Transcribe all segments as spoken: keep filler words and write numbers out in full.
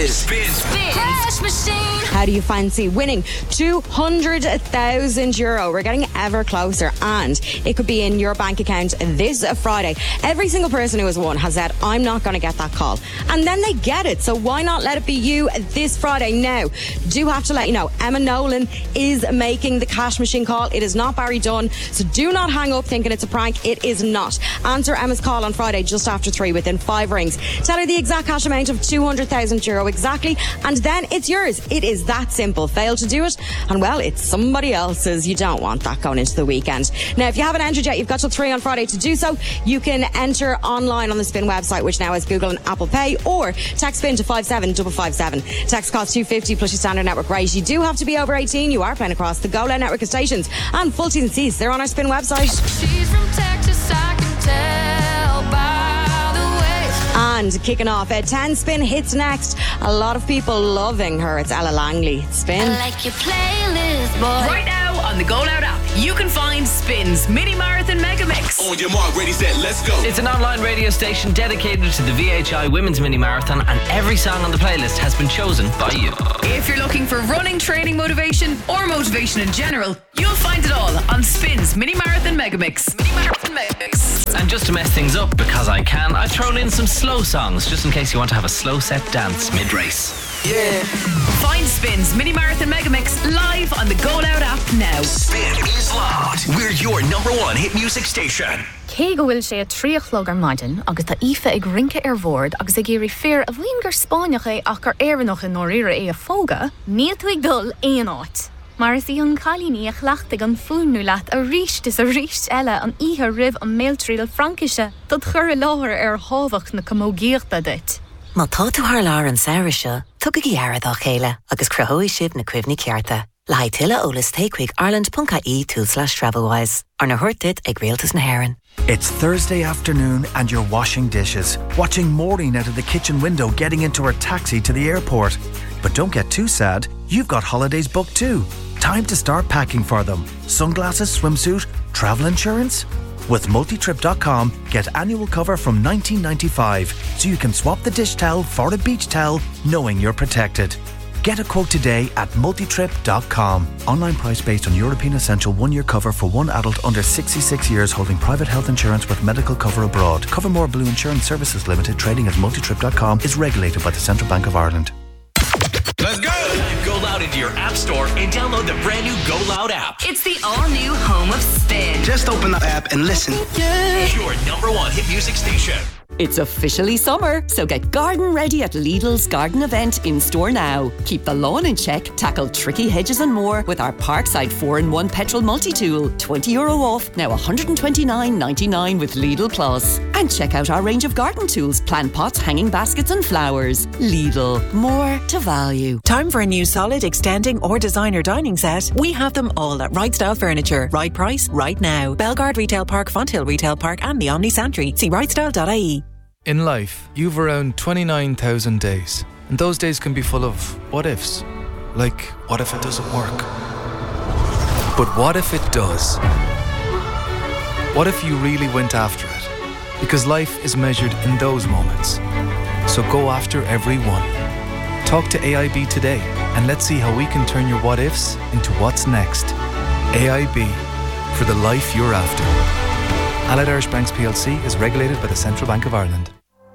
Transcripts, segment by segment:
is Spin. Spin. Cash machine. How do you fancy winning two hundred thousand euro? We're getting ever closer, and it could be in your bank account this Friday. Every single person who has won has said, I'm not going to get that call. And then they get it. So why not let it be you this Friday? Now, do have to let you know, Emma Nolan is making the cash machine call. It is not Barry Dunn. So do not hang up thinking it's a prank. It is not. Answer Emma's call on Friday just after three within five rings. Tell her the exact cash amount of two hundred thousand euro exactly, and then it's yours. It is that simple. Fail to do it, and well, it's somebody else's. You don't want that going into the weekend. Now, if you haven't entered yet, you've got till three on Friday to do so. You can enter online on the Spin website, which now has Google and Apple Pay, or text Spin to five seven five five seven. Text costs two fifty plus your standard network rate. You do have to be over eighteen. You are playing across the Go Loud network of stations, and full T's and C's, they're on our Spin website. She's from Texas, I can tell by the way. And kicking off at ten, Spin hits next. A lot of people loving her. It's Ella Langley. Spin. I like your playlist, boy. Right now on the Go Loud app, you can find Spin's Mini Marathon Mega Mix. On your mark, ready, set, let's go. It's an online radio station dedicated to the V H I Women's Mini Marathon, and every song on the playlist has been chosen by you. If you're looking for running, training motivation, or motivation in general, you'll find it all on Spin's Mini Marathon Mega Mix. Mini Marathon Mega Mix. And just to mess things up, because I can, I've thrown in some slow songs, just in case you want to have a slow set dance mid-race. Yeah. Find Spin's Mini Marathon Mega Mix live on the Go Loud app now. Spin is loud. We're your number one hit music station. Cé go bhfuil sé a tríochlog ar maidin agus tá ife ag rinke ar bhord agus ag géirí fear a bhíon gur Spáineach é ach gur éireannach in nóiríre é a fóga, níl tú ag dul éon áit. Mar is í an chalíní a chhlaachtaigh an fúnú leat a ríist is a ríist eile an ihe rih an méiltríal Frankise dat chur i láthir ar hábhach na comógéachta dit. Má tá tú thar lár an saoire seo, tugad ghearad á chéile agus cruthóidh sibh na cuimhní cearta. Le haid tuile ólas takeaway ireland dot I E two slash travelwise. Ar na thuirtid ag réaltas na hÉireann. It's Thursday afternoon and you're washing dishes, watching Maureen out of the kitchen window getting into her taxi to the airport. But don't get too sad, you've got holidays booked too. Time to start packing for them. Sunglasses, swimsuit, travel insurance? With multitrip dot com, get annual cover from nineteen ninety-five, so you can swap the dish towel for a beach towel, knowing you're protected. Get a quote today at multitrip dot com. Online price based on European Essential one-year cover for one adult under sixty-six years holding private health insurance with medical cover abroad. Covermore Blue Insurance Services Limited, trading as multitrip dot com, is regulated by the Central Bank of Ireland. Let's go. Go Loud into your app store and download the brand new Go Loud app. It's the all-new home of Spin. Just open the app and listen. Yeah. Your number one hit music station. It's officially summer, so get garden ready at Lidl's garden event in store now. Keep the lawn in check, tackle tricky hedges and more with our Parkside four in one petrol multi-tool. twenty euro off, now one hundred twenty-nine ninety-nine with Lidl Plus. And check out our range of garden tools, plant pots, hanging baskets and flowers. Lidl, more to value. Time for a new solid, extending or designer dining set? We have them all at Right Style Furniture. Right price, right now. Belgard Retail Park, Fonthill Retail Park and the Omni Santry. See right style dot I E. In life, you've around twenty-nine thousand days. And those days can be full of what-ifs. Like, what if it doesn't work? But what if it does? What if you really went after it? Because life is measured in those moments. So go after every one. Talk to A I B today and let's see how we can turn your what-ifs into what's next. A I B, for the life you're after. Allied Irish Banks P L C is regulated by the Central Bank of Ireland.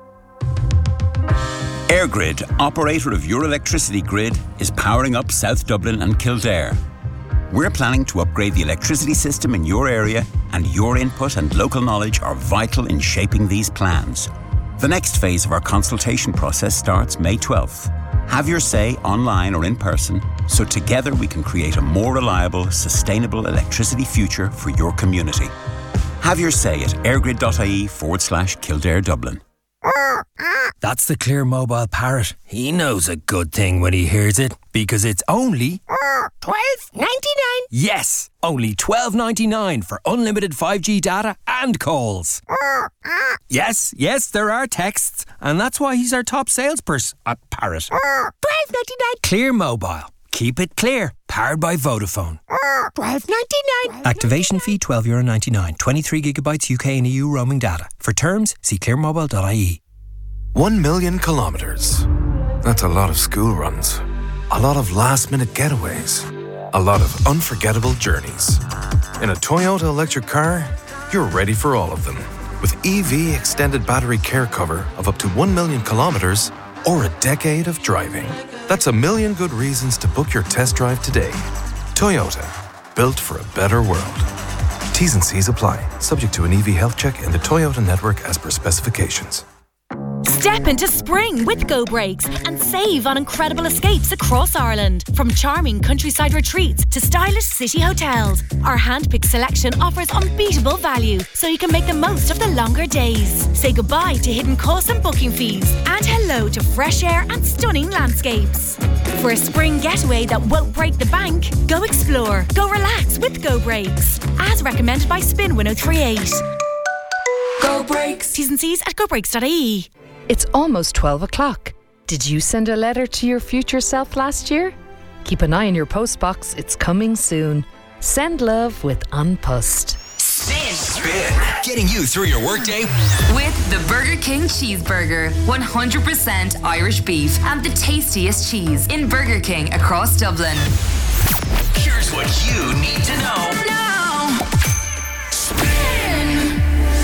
EirGrid, operator of your electricity grid, is powering up South Dublin and Kildare. We're planning to upgrade the electricity system in your area, and your input and local knowledge are vital in shaping these plans. The next phase of our consultation process starts May twelfth. Have your say online or in person, so together we can create a more reliable, sustainable electricity future for your community. Have your say at airgrid dot I E forward slash Kildare Dublin. That's the Clear Mobile Parrot. He knows a good thing when he hears it, because it's only twelve ninety-nine. Yes, only twelve ninety-nine for unlimited five G data and calls. Yes, yes, there are texts, and that's why he's our top salesperson at Parrot. twelve ninety-nine. Clear Mobile. Keep it clear. Powered by Vodafone. twelve ninety-nine. Activation fee twelve euro ninety-nine. twenty-three gigabytes U K and E U roaming data. For terms, see clear mobile dot I E. One million kilometres. That's a lot of school runs. A lot of last-minute getaways. A lot of unforgettable journeys. In a Toyota electric car, you're ready for all of them. With E V extended battery care cover of up to one million kilometres or a decade of driving. That's a million good reasons to book your test drive today. Toyota, built for a better world. T's and C's apply, subject to an E V health check in the Toyota network as per specifications. Step into spring with Go Brakes and save on incredible escapes across Ireland. From charming countryside retreats to stylish city hotels, our hand-picked selection offers unbeatable value, so you can make the most of the longer days. Say goodbye to hidden costs and booking fees, and hello to fresh air and stunning landscapes. For a spring getaway that won't break the bank, go explore, go relax with Go Brakes. As recommended by Spin one oh three eight. Go Brakes. T's and C's at go brakes dot I E. It's almost twelve o'clock. Did you send a letter to your future self last year? Keep an eye on your postbox, it's coming soon. Send love with An Post. Spin. Spin. Getting you through your workday with the Burger King Cheeseburger. one hundred percent Irish beef and the tastiest cheese in Burger King across Dublin. Here's what you need to know. Now. Spin.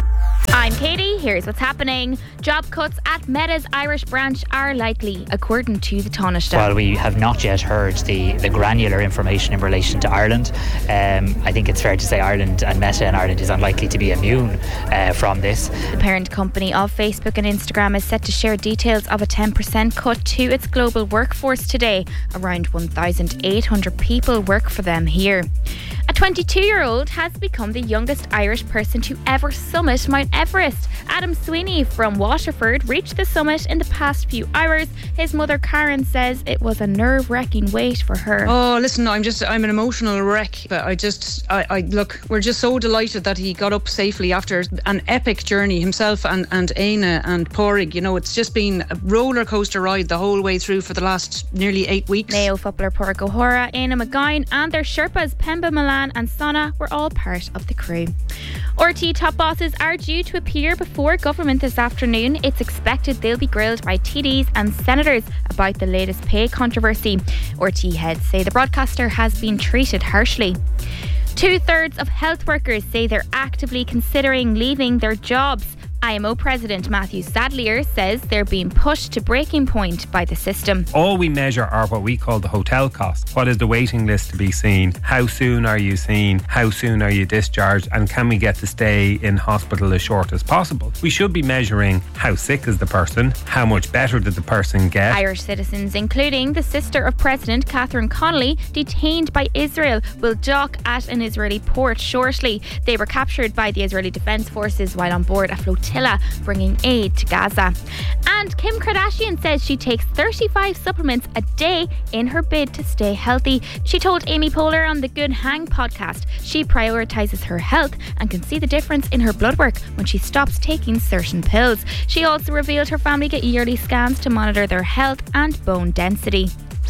I'm Katie, here's what's happening. Job cuts at Meta's Irish branch are likely, according to the Taoiseach. While we have not yet heard the, the granular information in relation to Ireland, um, I think it's fair to say Ireland and Meta in Ireland is unlikely to be immune uh, from this. The parent company of Facebook and Instagram is set to share details of a ten percent cut to its global workforce today. Around one thousand eight hundred people work for them here. A twenty-two-year-old has become the youngest Irish person to ever summit Mount Everest. Adam Sweeney from Waterford reached the summit in the past few hours. His mother Karen says it was a nerve-wracking wait for her. Oh, listen, I'm just, I'm an emotional wreck. But I just, I, I look, we're just so delighted that he got up safely after an epic journey himself and, and Aina and Pádraig. You know, it's just been a roller coaster ride the whole way through for the last nearly eight weeks. Mayo footballer Pádraig O'Hara, Aina McGuine and their Sherpas Pemba Milan and Sana were all part of the crew. R T E top bosses are due to appear before government this afternoon. It's expected they'll be grilled by T Ds and senators about the latest pay controversy. R T E heads say the broadcaster has been treated harshly. Two-thirds of health workers say they're actively considering leaving their jobs. I M O President Matthew Sadlier says they're being pushed to breaking point by the system. All we measure are what we call the hotel costs. What is the waiting list to be seen? How soon are you seen? How soon are you discharged? And can we get to stay in hospital as short as possible? We should be measuring how sick is the person, how much better did the person get. Irish citizens, including the sister of President Catherine Connolly, detained by Israel, will dock at an Israeli port shortly. They were captured by the Israeli Defence Forces while on board a flotilla bringing aid to Gaza. And Kim Kardashian says she takes thirty-five supplements a day in her bid to stay healthy. She told Amy Poehler on the Good Hang podcast she prioritises her health and can see the difference in her blood work when she stops taking certain pills. She also revealed her family get yearly scans to monitor their health and bone density.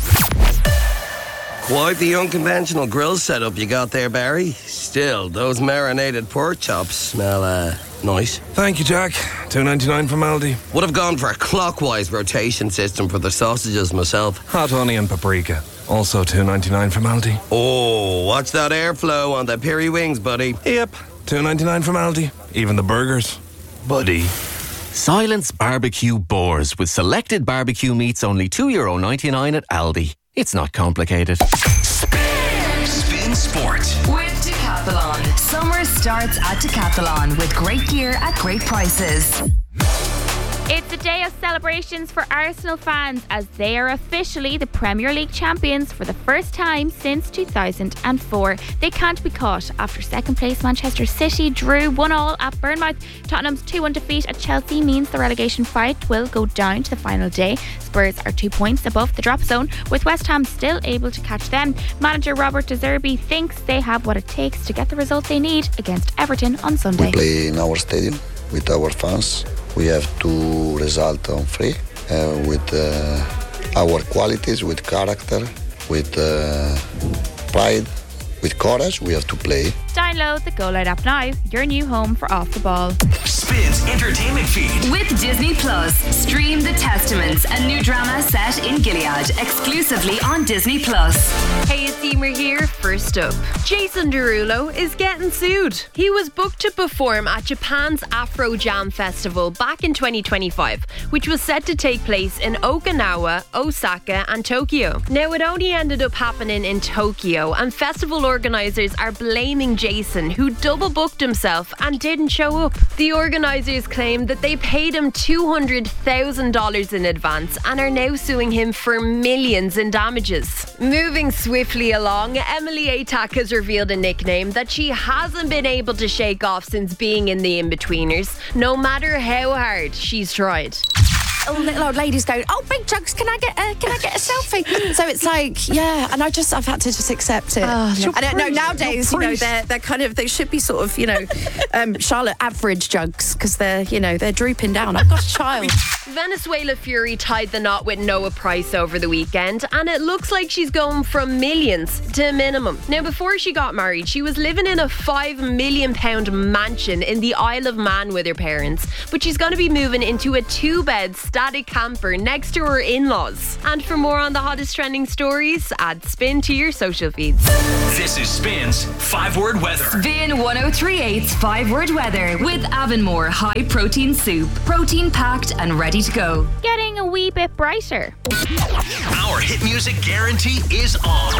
Quite the unconventional grill setup you got there, Barry. Still, those marinated pork chops smell uh, nice. Thank you, Jack. two ninety-nine from Aldi. Would have gone for a clockwise rotation system for the sausages myself. Hot onion paprika. Also two ninety-nine from Aldi. Oh, watch that airflow on the peri wings, buddy. Yep, two ninety-nine from Aldi. Even the burgers. Buddy. Silence Barbecue Boars with selected barbecue meats only two euro ninety-nine at Aldi. It's not complicated. Spin, Spin Sport with Decathlon. Summer starts at Decathlon with great gear at great prices. It's a day of celebrations for Arsenal fans as they are officially the Premier League champions for the first time since two thousand four. They can't be caught after second place Manchester City drew one all at Bournemouth. Tottenham's two one defeat at Chelsea means the relegation fight will go down to the final day. Spurs are two points above the drop zone, with West Ham still able to catch them. Manager Robert De Zerbi thinks they have what it takes to get the result they need against Everton on Sunday. We play in our stadium with our fans. We have to result on free uh, with uh, our qualities, with character, with uh, pride, with courage. We have to play. Download the Go Loud app now, your new home for Off the Ball. Spins Entertainment Feed. With Disney Plus, stream The Testaments, a new drama set in Gilead, exclusively on Disney Plus. Hey, it's Emer here. First up, Jason Derulo is getting sued. He was booked to perform at Japan's Afro Jam Festival back in twenty twenty-five, which was set to take place in Okinawa, Osaka and Tokyo. Now, it only ended up happening in Tokyo, and festival organisers are blaming Jason, who double booked himself and didn't show up. The organisers claim that they paid him two hundred thousand dollars in advance and are now suing him for millions in damages. Moving swiftly along, Emily Atack has revealed a nickname that she hasn't been able to shake off since being in the In-Betweeners, no matter how hard she's tried. All little old ladies going, oh, big jugs, can I get a, can I get a selfie? So it's like, yeah, and I just, I've had to just accept it. Oh, I don't know, nowadays, you know, they're, they're kind of, they should be sort of, you know, um, Charlotte average jugs, because they're, you know, they're drooping down. I've got a child. Venezuela Fury tied the knot with Noah Price over the weekend, and it looks like she's going from millions to minimum. Now, before she got married, she was living in a five million pound mansion in the Isle of Man with her parents, but she's going to be moving into a two-bed static camper next to her in-laws. And for more on the hottest trending stories, add Spin to your social feeds. This is Spin's five-word weather. Spin ten thirty-eight's five-word weather with Avonmore High Protein Soup. Protein packed and ready to go. Getting a wee bit brighter. Our hit music guarantee is on.